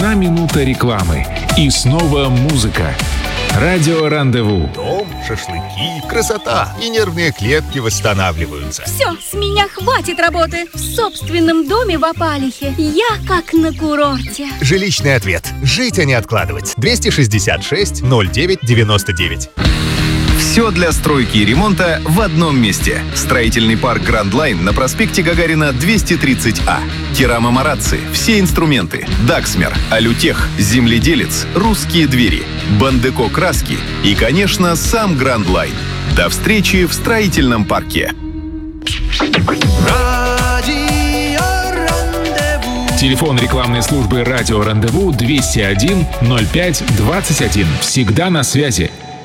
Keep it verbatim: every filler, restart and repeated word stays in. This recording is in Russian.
Одна минута рекламы. И снова музыка. Радио Рандеву. Дом, шашлыки, красота. И нервные клетки восстанавливаются. Все, с меня хватит работы. В собственном доме в Апалихе я как на курорте. Жилищный ответ. Жить, а не откладывать. двести шестьдесят шесть ноль девять девяносто девять. Все для стройки и ремонта в одном месте. Строительный парк Grand Line на проспекте Гагарина двести тридцать А. Керама Марацци, все инструменты, Даксмер, Алютех, Земледелец, Русские двери, Бандеко краски и, конечно, сам Grand Line. До встречи в строительном парке. Телефон рекламной службы «Радио Рандеву» двести один ноль пять двадцать один. Всегда на связи.